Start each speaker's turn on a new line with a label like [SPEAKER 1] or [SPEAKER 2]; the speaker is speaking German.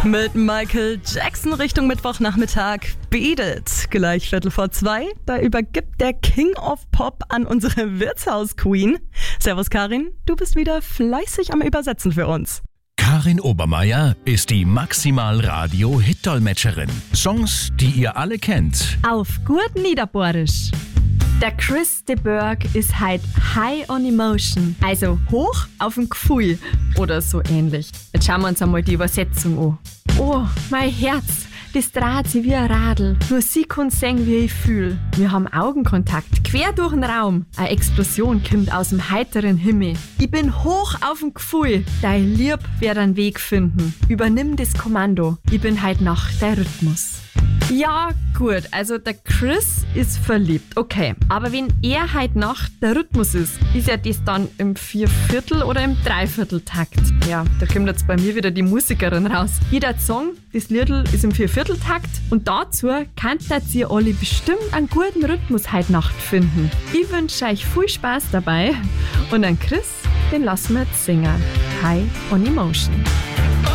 [SPEAKER 1] Mit Michael Jackson Richtung Mittwochnachmittag. Beat It. Gleich 2:15. Da übergibt der King of Pop an unsere Wirtshaus-Queen. Servus Karin, du bist wieder fleißig am Übersetzen für uns.
[SPEAKER 2] Karin Obermeier ist die Maximal-Radio-Hit-Dolmetscherin. Songs, die ihr alle kennt.
[SPEAKER 3] Auf gut Niederbohrisch. Der Chris de Burgh ist halt high on emotion, also hoch auf dem Gefühl oder so ähnlich. Jetzt schauen wir uns einmal die Übersetzung an. Oh, mein Herz, das dreht sich wie ein Radl. Nur sie kann sehen, wie ich fühl. Wir haben Augenkontakt, quer durch den Raum. Eine Explosion kommt aus dem heiteren Himmel. Ich bin hoch auf dem Gefühl. Dein Lieb wird einen Weg finden. Übernimm das Kommando. Ich bin halt noch dein Rhythmus. Ja, gut, also der Chris ist verliebt, okay. Aber wenn er halt nach der Rhythmus ist ja das dann im 4/4 oder im 3/4-Takt? Ja, da kommt jetzt bei mir wieder die Musikerin raus. Jeder Song, das Liedl ist im 4/4-Takt und dazu kanntet ihr alle bestimmt einen guten Rhythmus heute Nacht finden. Ich wünsche euch viel Spaß dabei und an Chris, den lassen wir jetzt singen. High on Emotion.